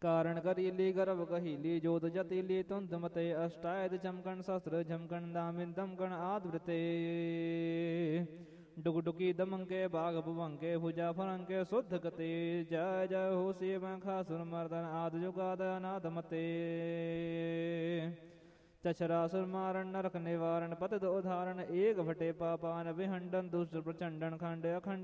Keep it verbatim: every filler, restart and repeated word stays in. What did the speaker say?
कारण करीली गर्भ कहीली जोत जतीली तुंद मते अष्टायद चमकण शस्त्र झमकण दामिन दमकण आदवृते डुगडुकी दमंके बाघ भुवंके भुजा फरंके शुद्ध गते जय जय हो शिव खासुर मर्दन आद जुगाद अनाद मते चचरासुर मारण नरक निवारण पतित उदाहरण एक भटे पापान विहंडन दुष्ट प्रचंडन खंड अखंड